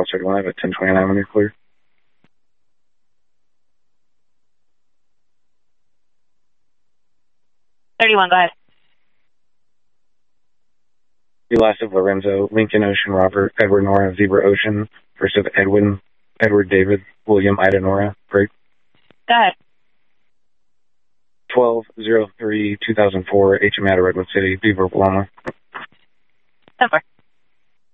South 31 at 1029 when you're clear. Go ahead. The last of Lorenzo, Lincoln Ocean, Robert, Edward Nora, Zebra Ocean, first of Edwin, Edward David, William Ida Nora. Great. Go ahead. 1203-2004, HMATA Redwood City, Beaver, Oklahoma. 10-4.